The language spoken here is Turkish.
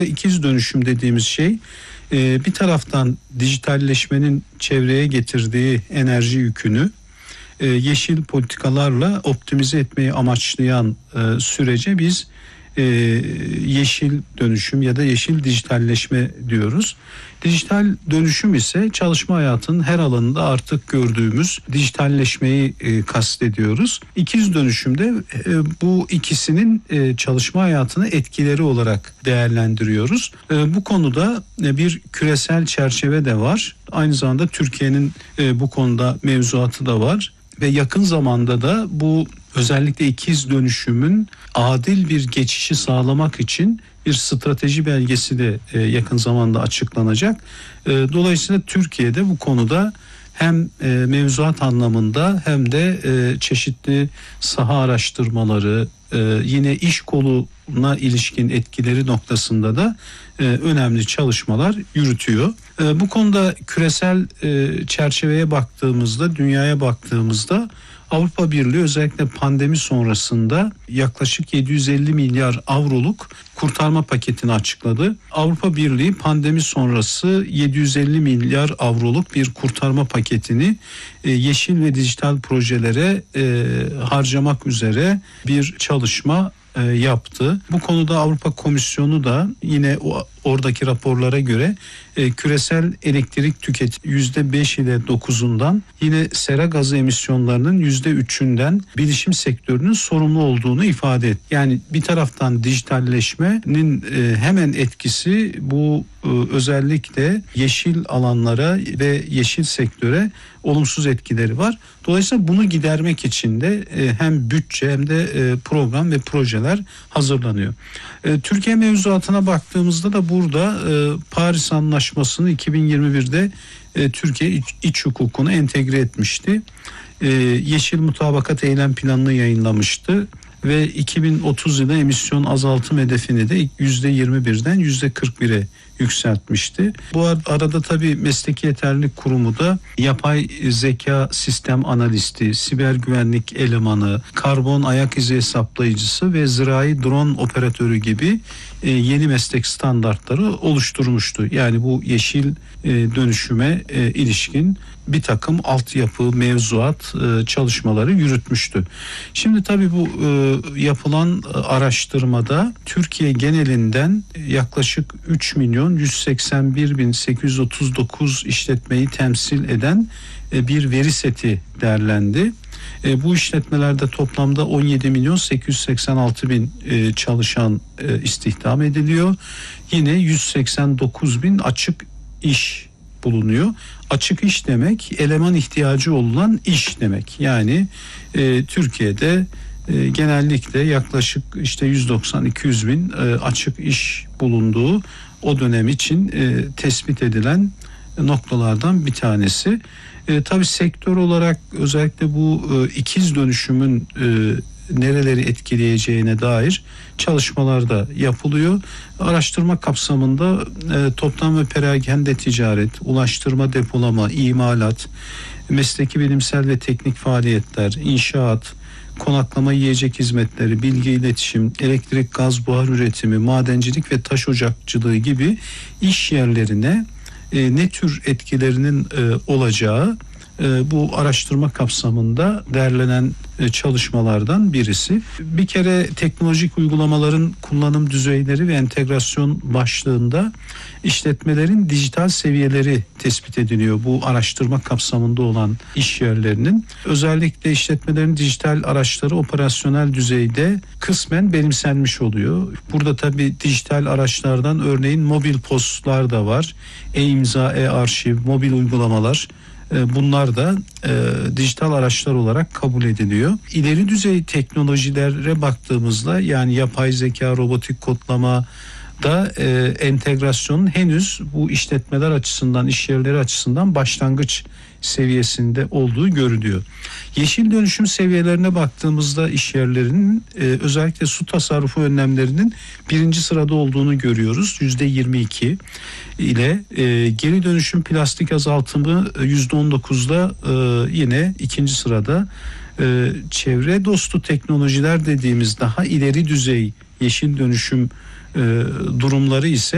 İkiz dönüşüm dediğimiz şey bir taraftan dijitalleşmenin çevreye getirdiği enerji yükünü yeşil politikalarla optimize etmeyi amaçlayan sürece biz yeşil dönüşüm ya da yeşil dijitalleşme diyoruz. Dijital dönüşüm ise çalışma hayatının her alanında artık gördüğümüz dijitalleşmeyi kastediyoruz. İkiz dönüşümde bu ikisinin çalışma hayatını etkileri olarak değerlendiriyoruz. Bu konuda bir küresel çerçeve de var. Aynı zamanda Türkiye'nin bu konuda mevzuatı da var. Ve yakın zamanda da bu özellikle ikiz dönüşümün adil bir geçişi sağlamak için bir strateji belgesi de yakın zamanda açıklanacak. Dolayısıyla Türkiye'de bu konuda hem mevzuat anlamında hem de çeşitli saha araştırmaları, yine iş koluna ilişkin etkileri noktasında da önemli çalışmalar yürütüyor. Bu konuda küresel çerçeveye baktığımızda, dünyaya baktığımızda Avrupa Birliği özellikle pandemi sonrasında yaklaşık 750 milyar avroluk kurtarma paketini açıkladı. Avrupa Birliği pandemi sonrası 750 milyar avroluk bir kurtarma paketini yeşil ve dijital projelere harcamak üzere bir çalışma yaptı. Bu konuda Avrupa Komisyonu da yine oradaki raporlara göre küresel elektrik tüketimi %5 ile 9'undan, yine sera gazı emisyonlarının %3'ünden bilişim sektörünün sorumlu olduğunu ifade etti. Yani bir taraftan dijitalleşmenin hemen etkisi bu özellikle yeşil alanlara ve yeşil sektöre olumsuz etkileri var. Dolayısıyla bunu gidermek için de hem bütçe hem de program ve projeler hazırlanıyor. Türkiye mevzuatına baktığımızda da burada Paris Anlaşması'nı 2021'de Türkiye iç hukukuna entegre etmişti. Yeşil Mutabakat Eylem Planı'nı yayınlamıştı ve 2030 yılı emisyon azaltım hedefini de %21'den %41'e yükseltmişti. Bu arada tabii Mesleki Yeterlilik Kurumu da yapay zeka sistem analisti, siber güvenlik elemanı, karbon ayak izi hesaplayıcısı ve zirai drone operatörü gibi yeni meslek standartları oluşturmuştu. Yani bu yeşil dönüşüme ilişkin bir takım altyapı, mevzuat çalışmaları yürütmüştü. Şimdi tabii bu yapılan araştırmada Türkiye genelinden yaklaşık 3.181.839 işletmeyi temsil eden bir veri seti derlendi. Bu işletmelerde toplamda 17.886.000 çalışan istihdam ediliyor. Yine 189.000 açık iş bulunuyor. Açık iş demek eleman ihtiyacı olan iş demek. Yani Türkiye'de genellikle yaklaşık işte 190-200 bin açık iş bulunduğu o dönem için tespit edilen noktalardan bir tanesi. Tabii sektör olarak özellikle bu ikiz dönüşümün nereleri etkileyeceğine dair çalışmalar da yapılıyor. Araştırma kapsamında toptan ve perakende ticaret, ulaştırma, depolama, imalat, mesleki bilimsel ve teknik faaliyetler, inşaat, konaklama, yiyecek hizmetleri, bilgi iletişim, elektrik, gaz, buhar üretimi, madencilik ve taş ocakçılığı gibi iş yerlerine ne tür etkilerinin olacağı bu araştırma kapsamında derlenen çalışmalardan birisi. Bir kere teknolojik uygulamaların kullanım düzeyleri ve entegrasyon başlığında işletmelerin dijital seviyeleri tespit ediliyor. Bu araştırma kapsamında olan iş yerlerinin özellikle işletmelerin dijital araçları operasyonel düzeyde kısmen benimsenmiş oluyor. Burada tabii dijital araçlardan örneğin mobil postlar da var. E-imza, e-arşiv, mobil uygulamalar. Bunlar da dijital araçlar olarak kabul ediliyor. İleri düzey teknolojilere baktığımızda yani yapay zeka, robotik kodlama da entegrasyonun henüz bu işletmeler açısından, iş yerleri açısından başlangıç seviyesinde olduğu görülüyor. Yeşil dönüşüm seviyelerine baktığımızda iş yerlerinin özellikle su tasarrufu önlemlerinin birinci sırada olduğunu görüyoruz. %22 ile geri dönüşüm plastik azaltımı %19'da yine ikinci sırada. Çevre dostu teknolojiler dediğimiz daha ileri düzey yeşil dönüşüm durumları ise